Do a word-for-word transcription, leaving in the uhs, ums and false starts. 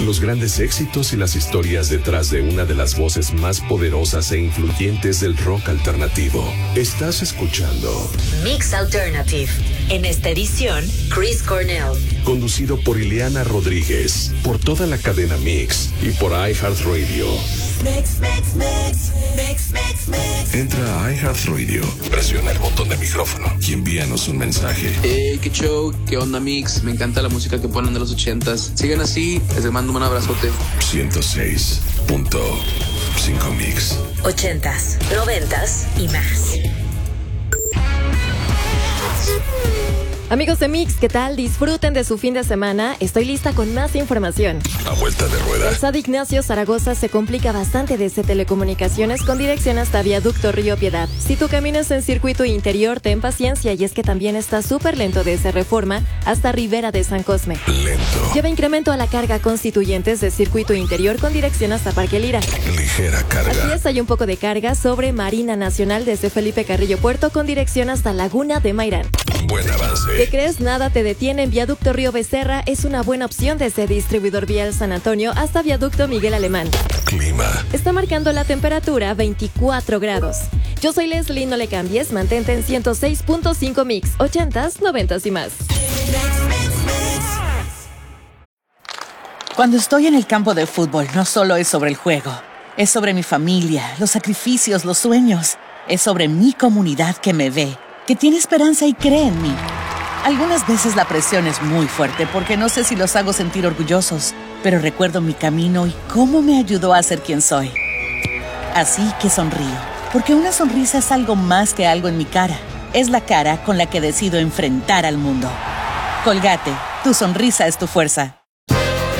Los grandes éxitos y las historias detrás de una de las voces más poderosas e influyentes del rock alternativo. Estás escuchando Mix Alternative. En esta edición, Chris Cornell. Conducido por Ileana Rodríguez, por toda la cadena Mix y por iHeartRadio. Mix, mix, mix, mix, mix, mix. Entra a iHeartRadio, presiona el botón de micrófono y envíanos un mensaje. Hey, qué show, qué onda Mix, me encanta la música que ponen de los ochentas. Sigan así, les mando un abrazote. ciento seis punto cinco Mix. Ochentas, noventas y más. Amigos de Mix, ¿qué tal? Disfruten de su fin de semana. Estoy lista con más información. A vuelta de rueda. El S A D Ignacio Zaragoza se complica bastante desde Telecomunicaciones con dirección hasta Viaducto Río Piedad. Si tú caminas en circuito interior, ten paciencia, y es que también está súper lento desde Reforma hasta Rivera de San Cosme. Lento. Lleva incremento a la carga Constituyentes de circuito interior con dirección hasta Parque Lira. Ligera carga. Así es, hay un poco de carga sobre Marina Nacional desde Felipe Carrillo Puerto con dirección hasta Laguna de Mairán. Buen avance. ¿Qué crees? Nada te detiene en Viaducto Río Becerra. Es una buena opción desde Distribuidor Vial San Antonio hasta Viaducto Miguel Alemán. Clima. Está marcando la temperatura veinticuatro grados. Yo soy Leslie, no le cambies, mantente en ciento seis punto cinco Mix, ochentas, noventas y más. Cuando estoy en el campo de fútbol, no solo es sobre el juego. Es sobre mi familia, los sacrificios, los sueños. Es sobre mi comunidad que me ve, que tiene esperanza y cree en mí. Algunas veces la presión es muy fuerte porque no sé si los hago sentir orgullosos, pero recuerdo mi camino y cómo me ayudó a ser quien soy. Así que sonrío, porque una sonrisa es algo más que algo en mi cara. Es la cara con la que decido enfrentar al mundo. Colgate, tu sonrisa es tu fuerza.